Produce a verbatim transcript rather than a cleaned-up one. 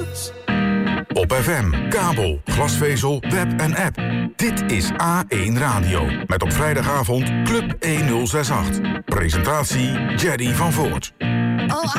Op F M, kabel, glasvezel, web en app. Dit is A één Radio. Met op vrijdagavond Club honderd acht. Presentatie Jerry van Voort. Oh,